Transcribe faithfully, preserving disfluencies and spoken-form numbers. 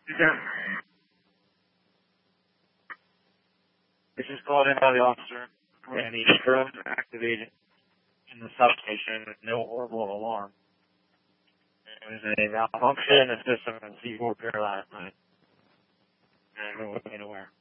Yeah. This is called in by the officer, and he drove activated in the substation with no horrible alarm. It was a malfunction in the system and C four pair last night. And it went anywhere.